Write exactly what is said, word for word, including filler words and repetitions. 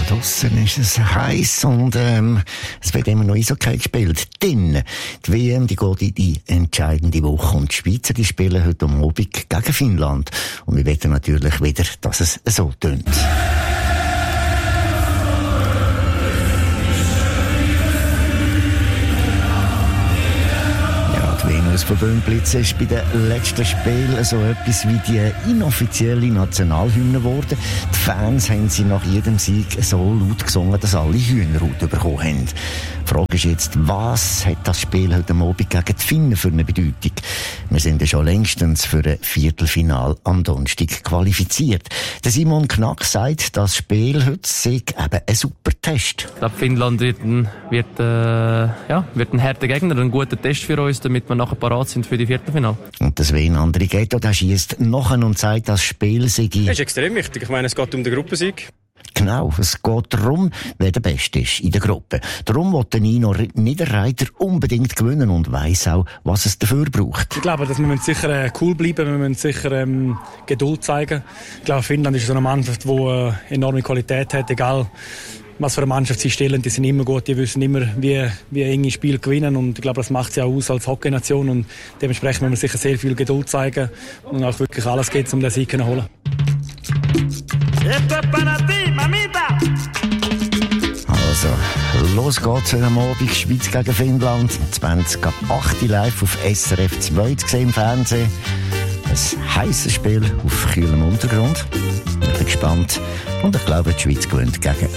draussen ist es heiß und ähm, es wird immer noch Eishockey gespielt. Denn die W M die geht in die entscheidende Woche und die Schweizer die spielen heute am Abend gegen Finnland. Und wir wollen natürlich wieder, dass es so tönt. Venus von Böhnblitz ist bei den letzten Spielen so etwas wie die inoffizielle Nationalhymne geworden. Die Fans haben sie nach jedem Sieg so laut gesungen, dass alle Hühnerhaut bekommen haben. Die Frage ist jetzt, was hat das Spiel heute Abend gegen die Finnen für eine Bedeutung? Wir sind ja schon längstens für ein Viertelfinal am Donnerstag qualifiziert. Der Simon Knack sagt, das Spiel heute sei eben ein super Test. Ich glaube, Finnland wird ein, wird, äh, ja, wird ein harter Gegner, ein guter Test für uns, damit wir nachher parat sind für die Viertelfinale. Und der Sven Andrighetto, der schiesst nachher und sagt, das Spiel sei... Das ist extrem wichtig. Ich meine, es geht um den Gruppensieg. Genau, es geht darum, wer der Beste ist in der Gruppe. Darum will der Nino Niederreiter unbedingt gewinnen und weiss auch, was es dafür braucht. Ich glaube, dass wir sicher äh, cool bleiben, wir müssen sicher ähm, Geduld zeigen. Ich glaube, Finnland ist so eine Mannschaft, die äh, enorme Qualität hat, egal was für eine Mannschaft sie stellen, die sind immer gut, die wissen immer, wie, wie enge Spiele gewinnen und ich glaube, das macht sie auch aus als Hockey-Nation und dementsprechend müssen wir sicher sehr viel Geduld zeigen und auch wirklich alles geht, um den Sieg zu holen. Also, los geht's am Abend, Schweiz gegen Finnland, zwanzig ab acht live auf S R F zwei zu sehen im Fernsehen. Ein heisses Spiel auf kühlem Untergrund. Ich bin gespannt und ich glaube, die Schweiz gewinnt gegen